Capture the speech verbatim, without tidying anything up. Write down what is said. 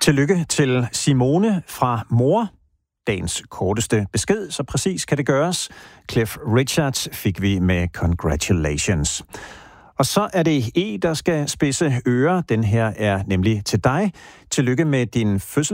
Tillykke til Simone fra Mor. Dagens korteste besked, så præcis kan det gøres. Cliff Richards fik vi med congratulations. Og så er det E, der skal spidse ører. Den her er nemlig til dig. Tillykke med din fødsel.